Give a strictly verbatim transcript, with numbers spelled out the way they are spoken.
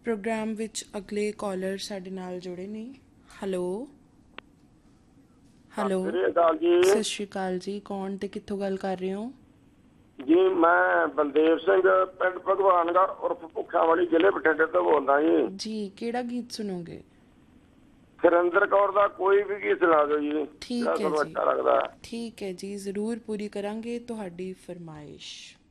Programme ਵਿੱਚ ਅਗਲੇ collar ਸਾਡੇ ਨਾਲ ਜੁੜੇ ਨੇ। ਹੈਲੋ ਹੈਲੋ ਸਤਿ ਸ੍ਰੀ ਅਕਾਲ ਜੀ। ਸਤਿ ਸ਼੍ਰੀ ਅਕਾਲ ਜੀ। ਕੌਣ ਤੇ ਕਿੱਥੋਂ ਗੱਲ ਕਰ ਰਹੇ ਹੋ ਜੀ? ਮੈਂ ਬਲਦੇਵ ਸਿੰਘ, ਪਿੰਡ ਭਗਵਾਨਗੜ੍ਹ ਉਰਫ ਭੁੱਖਾਂ ਵਾਲੀ, ਜ਼ਿਲ੍ਹੇ ਬਠਿੰਡੇ ਤੋਂ ਬੋਲਦਾ ਜੀ। ਜੀ ਕਿਹੜਾ ਗੀਤ ਸੁਣੋਗੇ? ਸੁਰਿੰਦਰ ਕੌਰ ਦਾ ਕੋਈ ਵੀ ਗੀਤ ਸੁਣਾ ਦਿਓ ਜੀ, ਜਿਹੜਾ ਠੀਕ ਹੈ ਤੁਹਾਨੂੰ ਜੀ, ਅੱਛਾ ਲੱਗਦਾ। ਠੀਕ ਹੈ ਜੀ, ਜ਼ਰੂਰ ਪੂਰੀ ਕਰਾਂਗੇ ਤੁਹਾਡੀ ਫਰਮਾਇਸ਼।